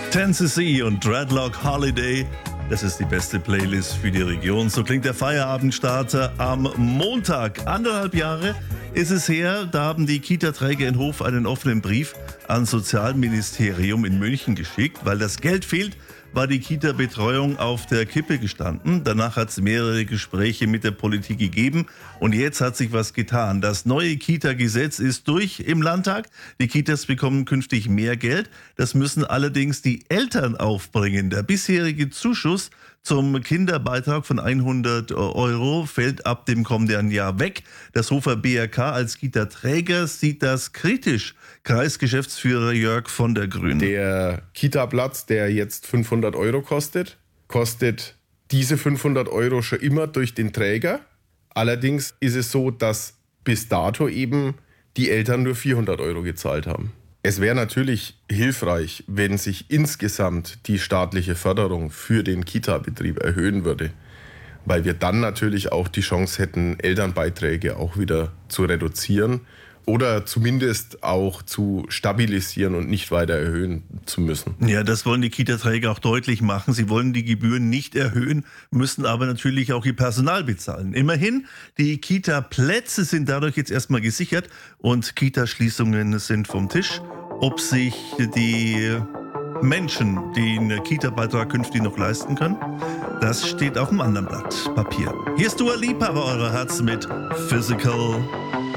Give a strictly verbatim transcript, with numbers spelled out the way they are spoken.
Tennessee und Dreadlock Holiday. Das ist die beste Playlist für die Region. So klingt der Feierabendstarter am Montag. Anderthalb Jahre ist es her, da haben die Kita-Träger in Hof einen offenen Brief ans Sozialministerium in München geschickt. Weil das Geld fehlt, war die Kita-Betreuung auf der Kippe gestanden. Danach hat es mehrere Gespräche mit der Politik gegeben und jetzt hat sich was getan. Das neue Kita-Gesetz ist durch im Landtag. Die Kitas bekommen künftig mehr Geld. Das müssen allerdings die Eltern aufbringen. Der bisherige Zuschuss zum Kinderbeitrag von hundert Euro fällt ab dem kommenden Jahr weg. Das Hofer B R K als Kita-Träger sieht das kritisch. Kreisgeschäftsführer Jörg von der Grünen. Der Kita-Platz, der jetzt fünfhundert Euro kostet, kostet diese fünfhundert Euro schon immer durch den Träger. Allerdings ist es so, dass bis dato eben die Eltern nur vierhundert Euro gezahlt haben. Es wäre natürlich hilfreich, wenn sich insgesamt die staatliche Förderung für den Kita-Betrieb erhöhen würde, weil wir dann natürlich auch die Chance hätten, Elternbeiträge auch wieder zu reduzieren oder zumindest auch zu stabilisieren und nicht weiter erhöhen zu müssen. Ja, das wollen die Kita-Träger auch deutlich machen. Sie wollen die Gebühren nicht erhöhen, müssen aber natürlich auch ihr Personal bezahlen. Immerhin, die Kita-Plätze sind dadurch jetzt erstmal gesichert und Kita-Schließungen sind vom Tisch. Ob sich die Menschen den Kita-Beitrag künftig noch leisten können, das steht auf einem anderen Blatt Papier. Hier ist Dua Lipa bei eurer Herz mit Physical